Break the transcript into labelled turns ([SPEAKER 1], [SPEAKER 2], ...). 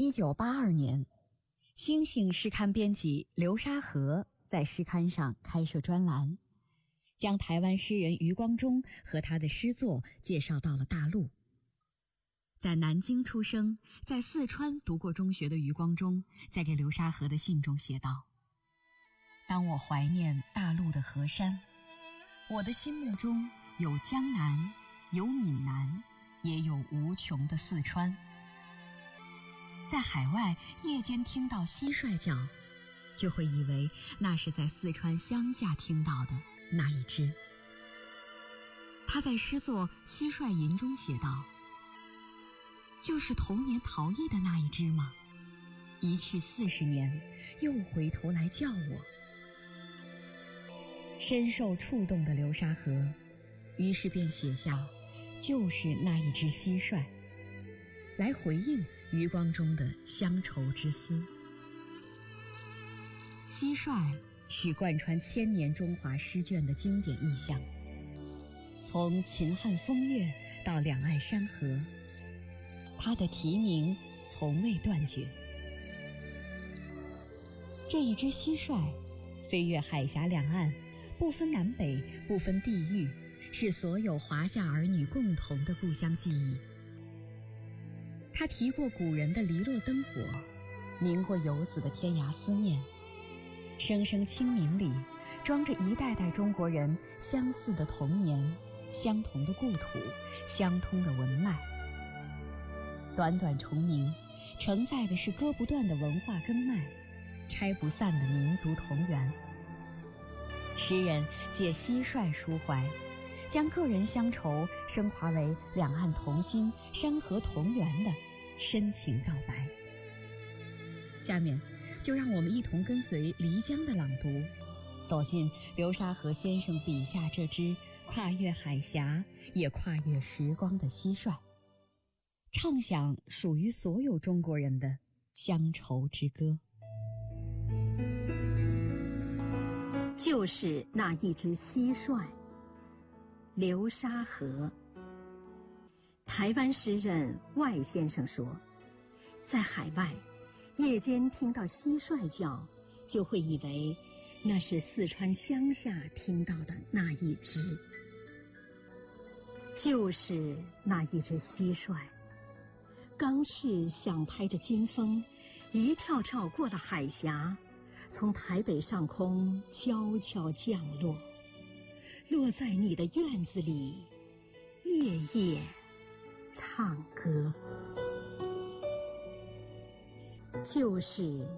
[SPEAKER 1] 1982年，星星诗刊编辑刘沙河在诗刊上开设专栏，将台湾诗人余光中和他的诗作介绍到了大陆。在南京出生，在四川读过中学的余光中，在给刘沙河的信中写道：当我怀念大陆的河山，我的心目中有江南，有闽南，也有无穷的四川。在海外夜间听到蟋蟀叫，就会以为那是在四川乡下听到的那一只。他在诗作《蟋蟀吟》中写道：就是童年逃逸的那一只吗？一去40年，又回头来叫我。深受触动的流沙河，于是便写下就是那一只蟋蟀，来回应余光中的乡愁之思。蟋蟀是贯穿千年中华诗卷的经典意象，从秦汉风月到两岸山河，它的题名从未断绝。这一只蟋蟀飞越海峡两岸，不分南北，不分地域，是所有华夏儿女共同的故乡记忆。他提过古人的篱落灯火，鸣过游子的天涯思念，声声清明里装着一代代中国人相似的童年，相同的故土，相通的文脉。短短重名，承载的是割不断的文化根脉，拆不散的民族同源。诗人借蟋蟀抒怀，将个人乡愁升华为两岸同心、山河同源的深情告白。下面就让我们一同跟随漓江的朗读，走进流沙河先生笔下这只跨越海峡也跨越时光的蟋蟀，唱响属于所有中国人的乡愁之歌。
[SPEAKER 2] 就是那一只蟋蟀。流沙河。台湾诗人外先生说，在海外夜间听到蟋蟀叫，就会以为那是四川乡下听到的那一只。就是那一只蟋蟀，刚是想拍着金风，一跳跳过了海峡，从台北上空悄悄降落，落在你的院子里，夜夜唱歌。就是